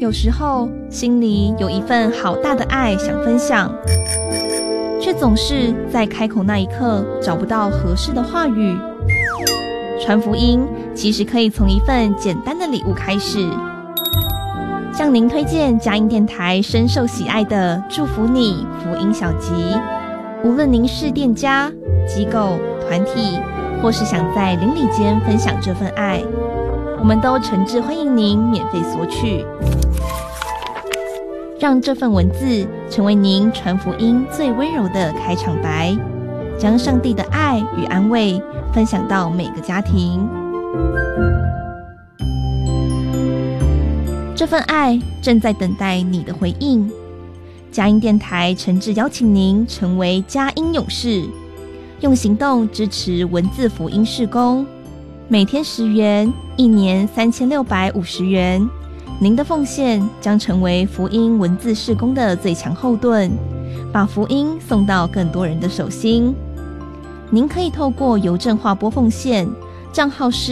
有时候心里有一份好大的爱想分享，却总是在开口那一刻找不到合适的话语。传福音其实可以从一份简单的礼物开始。向您推荐佳音电台深受喜爱的祝福你福音小集，无论您是店家、机构、团体，或是想在邻里间分享这份爱，我们都诚挚欢迎您免费索取。让这份文字成为您传福音最温柔的开场白，将上帝的爱与安慰分享到每个家庭。这份爱正在等待你的回应。佳音电台诚挚邀请您成为佳音勇士，用行动支持文字福音事工，每天10元，一年3650元。您的奉献将成为福音文字事工的最强后盾，把福音送到更多人的手心。您可以透过邮政划拨奉献，账号是